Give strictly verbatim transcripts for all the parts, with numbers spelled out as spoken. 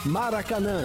Maracanã.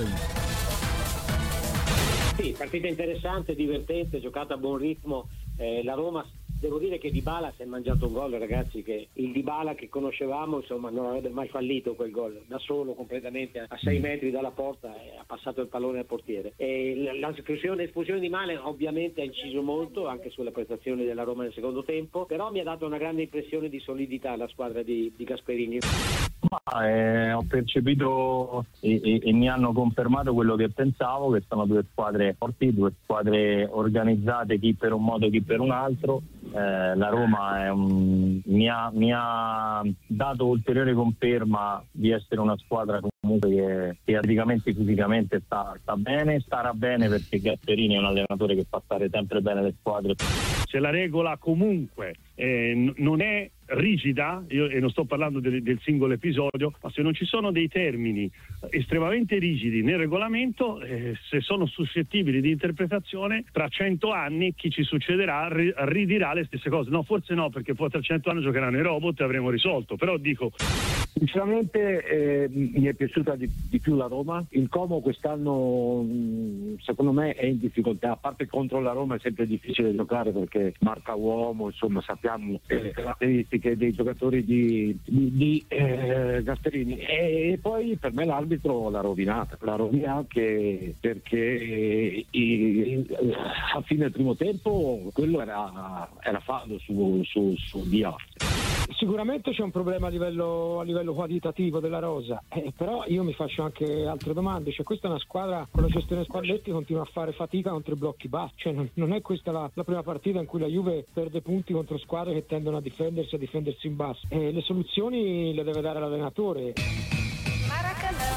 Sì, partita interessante, divertente, giocata a buon ritmo. Eh, la Roma, devo dire che Dybala si è mangiato un gol, ragazzi, che il Dybala che conoscevamo, insomma, non avrebbe mai fallito quel gol, da solo completamente a sei metri dalla porta, eh, ha passato il pallone al portiere. E l'espulsione, l'espulsione di Malen ovviamente ha inciso molto anche sulla prestazione della Roma nel secondo tempo, però mi ha dato una grande impressione di solidità la squadra di, di Gasperini. Ma, eh, ho percepito e, e, e mi hanno confermato quello che pensavo, che sono due squadre forti, due squadre organizzate, chi per un modo chi per un altro. Eh, la Roma è un, mi, ha, mi ha dato ulteriore conferma di essere una squadra comunque che, che praticamente fisicamente sta, sta bene, starà bene, perché Gasperini è un allenatore che fa stare sempre bene le squadre. Se la regola comunque eh, n- non è rigida, io e non sto parlando del, del singolo episodio, ma se non ci sono dei termini estremamente rigidi nel regolamento, eh, se sono suscettibili di interpretazione, tra cento anni chi ci succederà ri- ridirà le stesse cose. No, forse no, perché poi tra cento anni giocheranno i robot e avremo risolto, però dico... Sinceramente eh, mi è piaciuta di, di più la Roma. Il Como quest'anno mh, secondo me è in difficoltà, a parte contro la Roma è sempre difficile giocare perché marca uomo, insomma sappiamo le caratteristiche dei giocatori di, di, di eh, Gasperini, e, e poi per me l'arbitro l'ha rovinata, l'ha rovinata anche perché i, a fine del primo tempo quello era, era fallo su, su, su Diaz. Sicuramente c'è un problema a livello, a livello qualitativo della rosa, eh, però io mi faccio anche altre domande. Cioè, questa è una squadra con la gestione Spalletti continua a fare fatica contro i blocchi bassi, cioè, non, non è questa la, la prima partita in cui la Juve perde punti contro squadre che tendono a difendersi a difendersi in basso. Eh, le soluzioni le deve dare l'allenatore. Maracanã.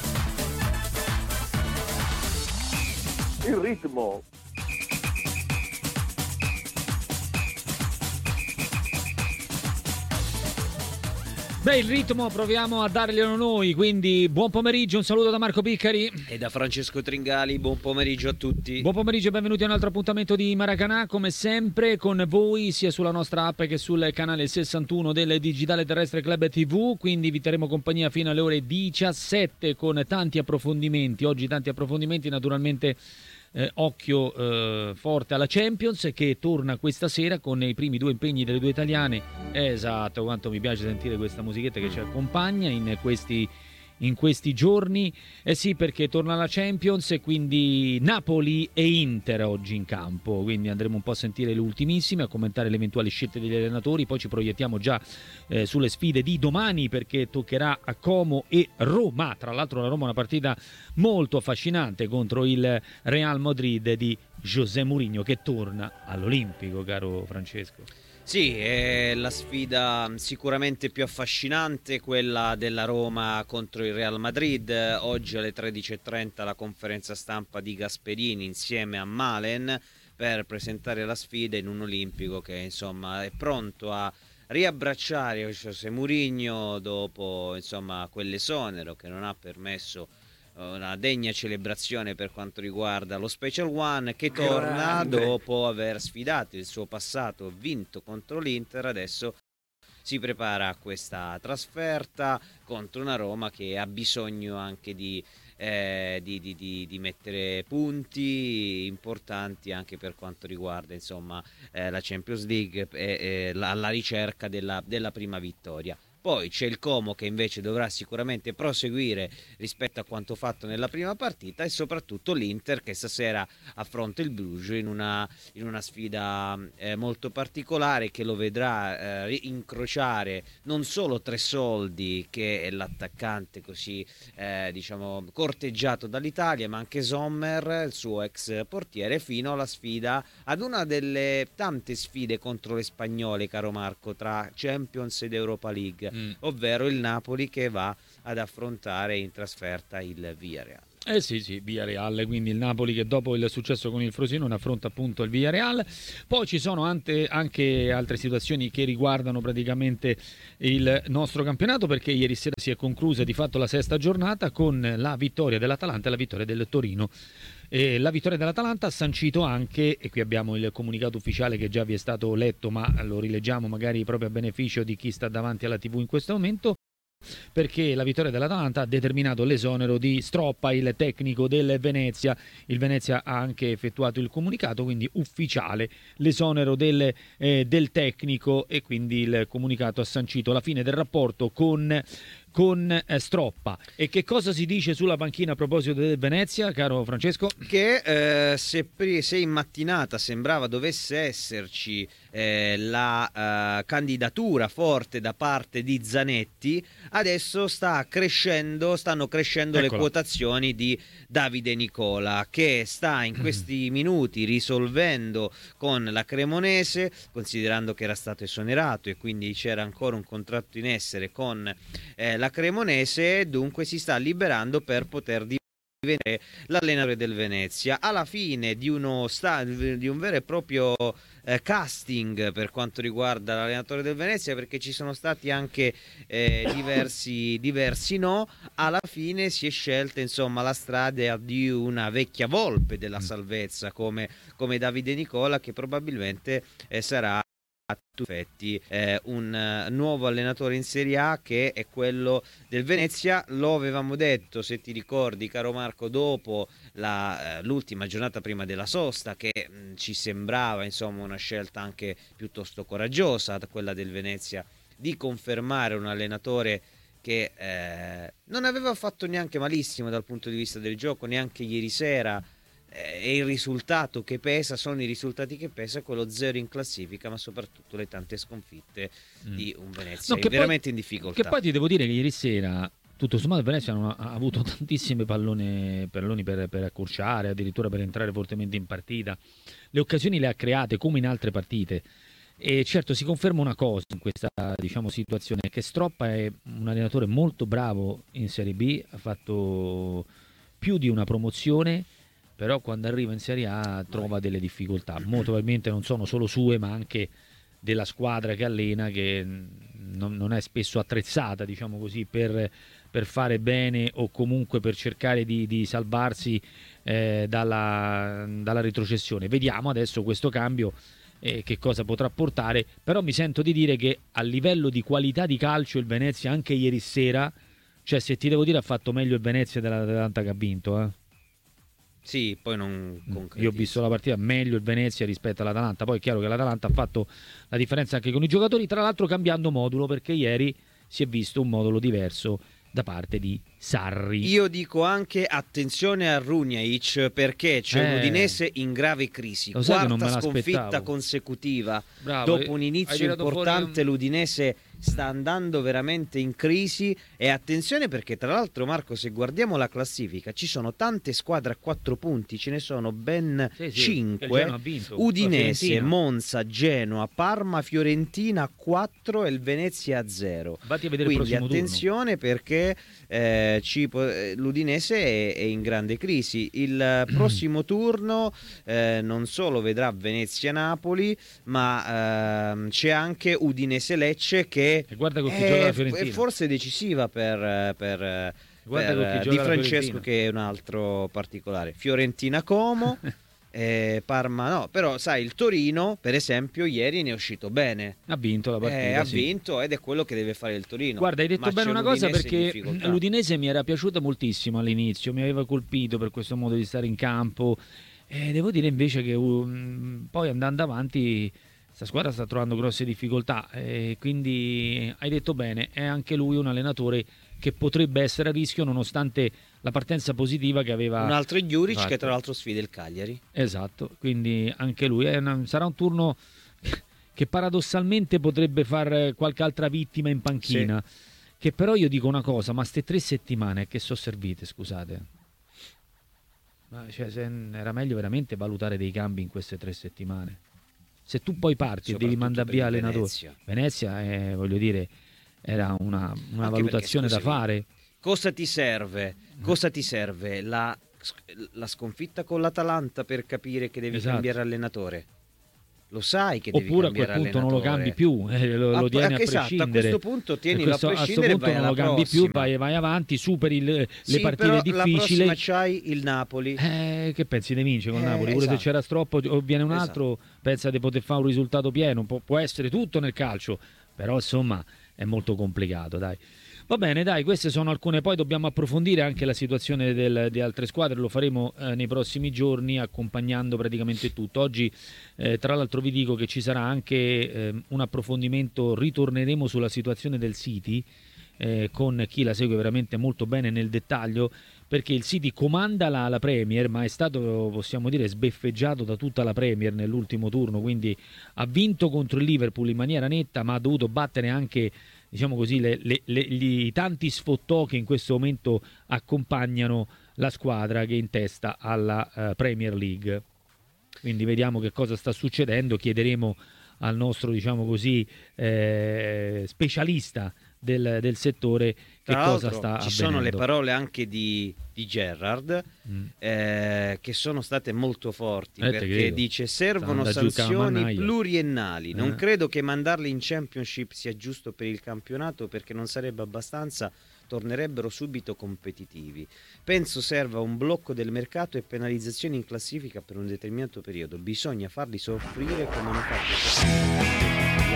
Il ritmo. Beh, il ritmo proviamo a darglielo noi, quindi buon pomeriggio, un saluto da Marco Piccari e da Francesco Tringali, buon pomeriggio a tutti. Buon pomeriggio e benvenuti a un altro appuntamento di Maracanã, come sempre con voi sia sulla nostra app che sul canale sessantuno del Digitale Terrestre Club tivù, quindi vi terremo compagnia fino alle ore diciassette con tanti approfondimenti, oggi tanti approfondimenti naturalmente. Eh, occhio eh, forte alla Champions che torna questa sera con i primi due impegni delle due italiane. Esatto, quanto mi piace sentire questa musichetta che ci accompagna in questi, in questi giorni. Eh sì, perché torna la Champions e quindi Napoli e Inter oggi in campo, quindi andremo un po' a sentire le ultimissime, a commentare le eventuali scelte degli allenatori, poi ci proiettiamo già eh, sulle sfide di domani perché toccherà a Como e Roma. Tra l'altro la Roma è una partita molto affascinante contro il Real Madrid di José Mourinho che torna all'Olimpico, caro Francesco. Sì, è la sfida sicuramente più affascinante, quella della Roma contro il Real Madrid. Oggi alle tredici e trenta la conferenza stampa di Gasperini insieme a Malen per presentare la sfida in un Olimpico che insomma è pronto a riabbracciare José Mourinho dopo insomma quell'esonero che non ha permesso una degna celebrazione per quanto riguarda lo Special One, che torna Grande. Dopo aver sfidato il suo passato, vinto contro l'Inter. Adesso si prepara a questa trasferta contro una Roma che ha bisogno anche di, eh, di, di, di, di mettere punti importanti anche per quanto riguarda insomma eh, la Champions League e eh, la, la ricerca della, della prima vittoria. Poi c'è il Como che invece dovrà sicuramente proseguire rispetto a quanto fatto nella prima partita, e soprattutto l'Inter che stasera affronta il Bruges in una, in una sfida eh, molto particolare che lo vedrà eh, incrociare non solo Tresoldi, che è l'attaccante così eh, diciamo corteggiato dall'Italia, ma anche Sommer, il suo ex portiere, fino alla sfida, ad una delle tante sfide contro le spagnole, caro Marco, tra Champions ed Europa League. Mm. Ovvero il Napoli che va ad affrontare in trasferta il Villarreal. Eh sì sì, Villarreal, quindi il Napoli che dopo il successo con il Frosinone affronta appunto il Villarreal. Poi ci sono ante, anche altre situazioni che riguardano praticamente il nostro campionato, perché ieri sera si è conclusa di fatto la sesta giornata con la vittoria dell'Atalanta e la vittoria del Torino. E la vittoria dell'Atalanta ha sancito anche, e qui abbiamo il comunicato ufficiale che già vi è stato letto, ma lo rileggiamo magari proprio a beneficio di chi sta davanti alla tivù in questo momento, perché la vittoria dell'Atalanta ha determinato l'esonero di Stroppa, il tecnico del Venezia. Il Venezia ha anche effettuato il comunicato, quindi ufficiale l'esonero del, eh, del tecnico, e quindi il comunicato ha sancito la fine del rapporto con con eh, Stroppa. E che cosa si dice sulla panchina a proposito del Venezia, caro Francesco? Che eh, se, se in mattinata sembrava dovesse esserci eh, la eh, candidatura forte da parte di Zanetti, adesso sta crescendo, stanno crescendo Eccola. le quotazioni di Davide Nicola, che sta in questi minuti risolvendo con la Cremonese, considerando che era stato esonerato e quindi c'era ancora un contratto in essere con eh, la Cremonese, dunque si sta liberando per poter diventare l'allenatore del Venezia. Alla fine di uno sta- di un vero e proprio eh, casting per quanto riguarda l'allenatore del Venezia, perché ci sono stati anche eh, diversi, diversi no, alla fine si è scelta insomma la strada di una vecchia volpe della salvezza come, come Davide Nicola, che probabilmente eh, sarà a tutti gli effetti eh, un uh, nuovo allenatore in Serie A, che è quello del Venezia. Lo avevamo detto, se ti ricordi caro Marco, dopo la, uh, l'ultima giornata prima della sosta, che mh, ci sembrava insomma una scelta anche piuttosto coraggiosa, quella del Venezia, di confermare un allenatore che eh, non aveva fatto neanche malissimo dal punto di vista del gioco, neanche ieri sera. E il risultato che pesa, sono i risultati che pesa, quello zero in classifica, ma soprattutto le tante sconfitte mm. di un Venezia no, che veramente poi, in difficoltà. Che poi ti devo dire che ieri sera tutto sommato il Venezia ha, ha avuto tantissime pallone, palloni per, per accorciare, addirittura per entrare fortemente in partita. Le occasioni le ha create come in altre partite. E certo si conferma una cosa in questa, diciamo, situazione, che Stroppa è un allenatore molto bravo in Serie B, ha fatto più di una promozione, però quando arriva in Serie A trova delle difficoltà. Molto probabilmente non sono solo sue, ma anche della squadra che allena, che non, non è spesso attrezzata, diciamo così, per, per fare bene o comunque per cercare di, di salvarsi eh, dalla, dalla retrocessione. Vediamo adesso questo cambio eh, che cosa potrà portare, però mi sento di dire che a livello di qualità di calcio il Venezia anche ieri sera, cioè se ti devo dire, ha fatto meglio il Venezia dell'Atalanta che ha vinto, eh. Sì, poi non concretizzo. Io ho visto la partita, meglio il Venezia rispetto all'Atalanta. Poi è chiaro che l'Atalanta ha fatto la differenza anche con i giocatori, tra l'altro cambiando modulo, perché ieri si è visto un modulo diverso da parte di Sarri. Io dico anche attenzione a Runjaic, perché c'è Eh, un Udinese in grave crisi, lo sai che non quarta me sconfitta l'aspettavo. consecutiva. Bravo, Dopo un hai inizio tirato importante fuori un- l'Udinese sta andando veramente in crisi. E attenzione perché tra l'altro, Marco, se guardiamo la classifica ci sono tante squadre a quattro punti, ce ne sono ben Sì, sì, che il cinque. Genoa ha vinto, la Udinese, Fiorentina. Monza, Genoa, Parma, Fiorentina a quattro e il Venezia a zero. Vatti a vedere il Quindi prossimo turno. attenzione perché eh, ci po- eh, l'Udinese è, è in grande crisi. Il prossimo turno eh, non solo vedrà Venezia-Napoli, ma ehm, c'è anche Udinese-Lecce, che E guarda con chi è, gioca la è Fiorentina. forse decisiva per, per, Guarda per, con chi eh, gioca Di la Francesco, Fiorentina. che è un altro particolare. Fiorentina-Como. Eh, Parma no, però sai, il Torino per esempio ieri ne è uscito bene, Ha vinto la partita, eh, ha sì. vinto ed è quello che deve fare il Torino. Guarda, hai detto Ma bene c'è una cosa, l'Udinese in perché difficoltà. l'Udinese mi era piaciuta moltissimo all'inizio, mi aveva colpito per questo modo di stare in campo, e devo dire invece che um, poi andando avanti questa squadra sta trovando grosse difficoltà, e quindi hai detto bene, è anche lui un allenatore che potrebbe essere a rischio nonostante la partenza positiva che aveva. Un altro è Juric, fatto. che tra l'altro sfida il Cagliari. Esatto, quindi anche lui è una- sarà un turno che paradossalmente potrebbe far qualche altra vittima in panchina, che però io dico una cosa, ma ste tre settimane che sono servite, scusate? Ma, cioè, se- era meglio veramente valutare dei cambi in queste tre settimane. Se tu poi parti e devi Soprattutto mandare per via il allenatore, Venezia. Venezia, eh, voglio dire, era una, una Anche valutazione perché, da scusami, fare. Cosa ti serve? Cosa ti serve? La, la sconfitta con l'Atalanta per capire che devi Esatto. cambiare allenatore? Lo sai che devi Oppure a quel cambiare punto non lo allenatore. cambi più, eh, lo, lo A- tieni a esatto, a prescindere. questo punto tienilo A questo- a prescindere a e questo vai punto non lo alla cambi più, prossima. vai, vai avanti, superi il- le Sì, partite però difficili. la prossima c'hai il Napoli. Eh, che pensi di vincere con Eh, Napoli? Pure esatto. se c'era Stroppo o viene un Esatto. altro, pensa di poter fare un risultato pieno. Può, può essere tutto nel calcio, però insomma è molto complicato, dai. Va bene, dai, queste sono alcune, poi dobbiamo approfondire anche la situazione del, di altre squadre, lo faremo eh, nei prossimi giorni accompagnando praticamente tutto. Oggi eh, tra l'altro vi dico che ci sarà anche eh, un approfondimento, ritorneremo sulla situazione del City eh, con chi la segue veramente molto bene nel dettaglio, perché il City comanda la, la Premier, ma è stato, possiamo dire, sbeffeggiato da tutta la Premier nell'ultimo turno, quindi ha vinto contro il Liverpool in maniera netta, ma ha dovuto battere anche, diciamo così, le, le, le, gli, i tanti sfottò che in questo momento accompagnano la squadra che è in testa alla uh, Premier League. Quindi vediamo che cosa sta succedendo, chiederemo al nostro, diciamo così, eh, specialista del, del settore che Tra cosa l'altro, sta ci avvenendo. sono le parole anche di, di Gerrard mm. eh, che sono state molto forti, eh, perché dice servono sanzioni pluriennali, non eh. credo che mandarli in Championship sia giusto per il campionato, perché non sarebbe abbastanza, tornerebbero subito competitivi. Penso serva un blocco del mercato e penalizzazioni in classifica per un determinato periodo, bisogna farli soffrire come hanno fatto.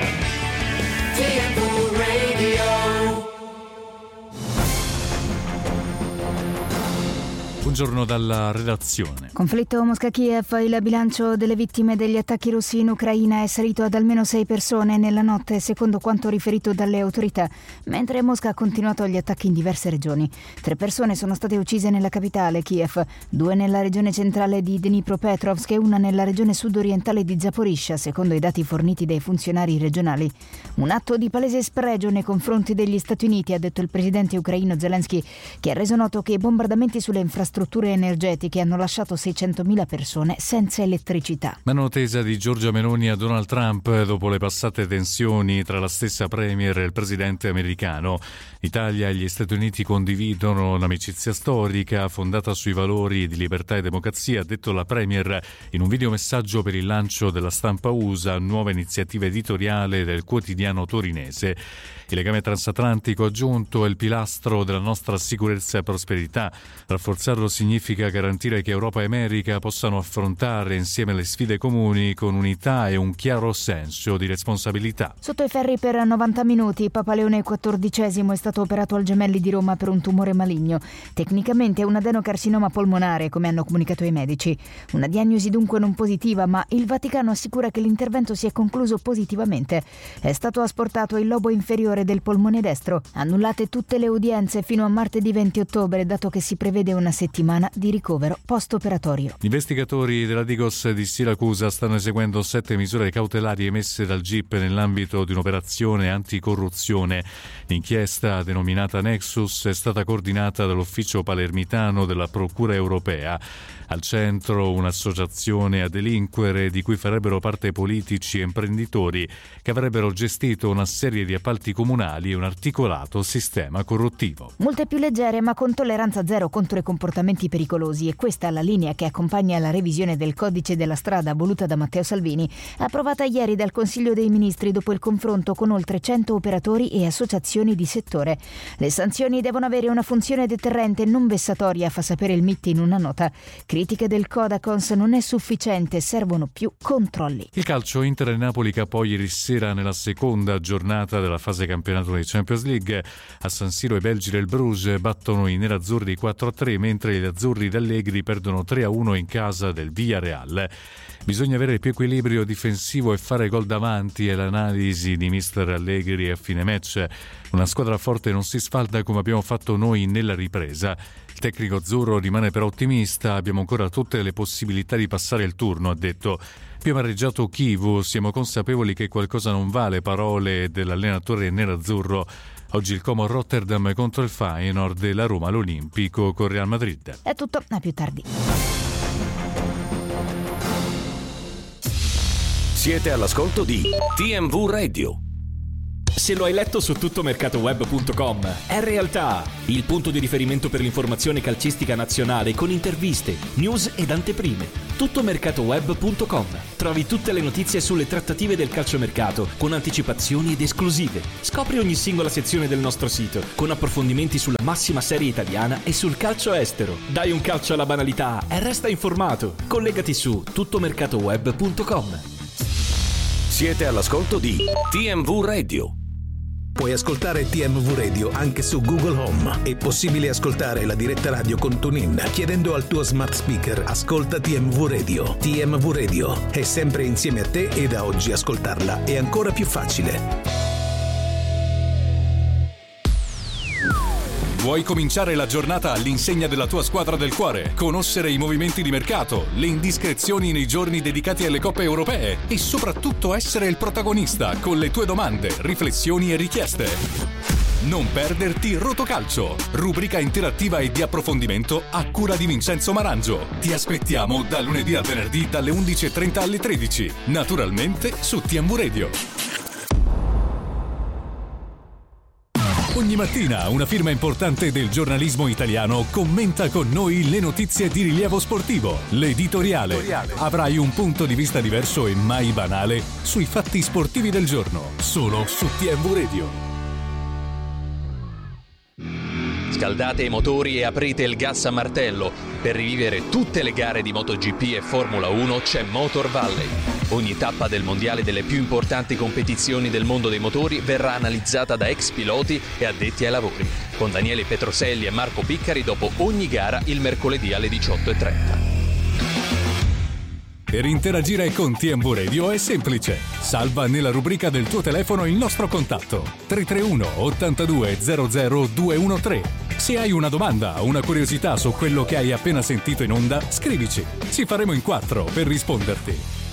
Buongiorno dalla redazione. Conflitto Mosca-Kiev, il bilancio delle vittime degli attacchi russi in Ucraina è salito ad almeno sei persone nella notte, secondo quanto riferito dalle autorità, mentre Mosca ha continuato gli attacchi in diverse regioni. Tre persone sono state uccise nella capitale, Kiev, due nella regione centrale di Dnipropetrovsk e una nella regione sudorientale di Zaporizhzhia, secondo i dati forniti dai funzionari regionali. Un atto di palese spregio nei confronti degli Stati Uniti, ha detto il presidente ucraino Zelensky, che ha reso noto che i bombardamenti sulle infrastrutture strutture energetiche hanno lasciato seicentomila persone senza elettricità. Mano tesa di Giorgia Meloni a Donald Trump dopo le passate tensioni tra la stessa premier e il presidente americano. Italia e gli Stati Uniti condividono un'amicizia storica fondata sui valori di libertà e democrazia, ha detto la premier in un videomessaggio per il lancio della Stampa U S A, nuova iniziativa editoriale del quotidiano torinese. Il legame transatlantico, aggiunto, è il pilastro della nostra sicurezza e prosperità. Rafforzarlo significa garantire che Europa e America possano affrontare insieme le sfide comuni con unità e un chiaro senso di responsabilità. Sotto i ferri per novanta minuti, Papa Leone quattordicesimo è stato operato al Gemelli di Roma per un tumore maligno. Tecnicamente è un adenocarcinoma polmonare, come hanno comunicato i medici. Una diagnosi dunque non positiva, ma il Vaticano assicura che l'intervento si è concluso positivamente. È stato asportato il lobo inferiore del polmone destro. Annullate tutte le udienze fino a martedì venti ottobre, dato che si prevede una settimana di ricovero post-operatorio. Gli investigatori della Digos di Siracusa stanno eseguendo sette misure cautelari emesse dal G I P nell'ambito di un'operazione anticorruzione. L'inchiesta, denominata Nexus, è stata coordinata dall'ufficio palermitano della Procura europea. Al centro un'associazione a delinquere di cui farebbero parte politici e imprenditori che avrebbero gestito una serie di appalti comunali e un articolato sistema corruttivo. Multe più leggere ma con tolleranza zero contro i comportamenti pericolosi, e questa è la linea che accompagna la revisione del codice della strada voluta da Matteo Salvini, approvata ieri dal Consiglio dei Ministri dopo il confronto con oltre cento operatori e associazioni di settore. Le sanzioni devono avere una funzione deterrente, non vessatoria, fa sapere il M I T in una nota. Critiche del Codacons: non è sufficiente, servono più controlli. Il calcio, Inter e Napoli capò ieri sera nella seconda giornata della fase campionato di Champions League. A San Siro i belgi del Bruges battono i nerazzurri quattro a tre, mentre gli azzurri d'Allegri perdono tre a uno in casa del Villarreal. Bisogna avere più equilibrio difensivo e fare gol davanti, è l'analisi di mister Allegri a fine match. Una squadra forte non si sfalda come abbiamo fatto noi nella ripresa. Il tecnico azzurro rimane però ottimista, abbiamo ancora tutte le possibilità di passare il turno, ha detto. Più amareggiato Chivu, siamo consapevoli che qualcosa non va, le parole dell'allenatore nerazzurro. Oggi il Como Rotterdam contro il Feyenoord e la Roma all'Olimpico con Real Madrid. È tutto, a più tardi. Siete all'ascolto di T M V Radio. Se lo hai letto su tuttomercatoweb punto com, è realtà. Il punto di riferimento per l'informazione calcistica nazionale con interviste, news ed anteprime. tuttomercatoweb punto com. Trovi tutte le notizie sulle trattative del calciomercato con anticipazioni ed esclusive. Scopri ogni singola sezione del nostro sito con approfondimenti sulla massima serie italiana e sul calcio estero. Dai un calcio alla banalità e resta informato. Collegati su tuttomercatoweb punto com. Siete all'ascolto di T M V Radio. Puoi ascoltare T M V Radio anche su Google Home. È possibile ascoltare la diretta radio con TuneIn chiedendo al tuo smart speaker "Ascolta T M V Radio". T M V Radio è sempre insieme a te e da oggi ascoltarla è ancora più facile. Vuoi cominciare la giornata all'insegna della tua squadra del cuore? Conoscere i movimenti di mercato, le indiscrezioni nei giorni dedicati alle coppe europee e soprattutto essere il protagonista con le tue domande, riflessioni e richieste? Non perderti Rotocalcio, rubrica interattiva e di approfondimento a cura di Vincenzo Marangio. Ti aspettiamo da lunedì al venerdì dalle undici e trenta alle tredici, naturalmente su T M V Radio. Ogni mattina una firma importante del giornalismo italiano commenta con noi le notizie di rilievo sportivo. L'editoriale. Avrai un punto di vista diverso e mai banale sui fatti sportivi del giorno, solo su T M V Radio. Scaldate i motori e aprite il gas a martello. Per rivivere tutte le gare di MotoGP e Formula uno c'è Motor Valley. Ogni tappa del mondiale delle più importanti competizioni del mondo dei motori verrà analizzata da ex piloti e addetti ai lavori, con Daniele Petroselli e Marco Piccari dopo ogni gara il mercoledì alle diciotto e trenta. Per interagire con T M V Radio è semplice. Salva nella rubrica del tuo telefono il nostro contatto tre tre uno ottantadue zero zero due uno tre. Se hai una domanda o una curiosità su quello che hai appena sentito in onda, scrivici. Ci faremo in quattro per risponderti.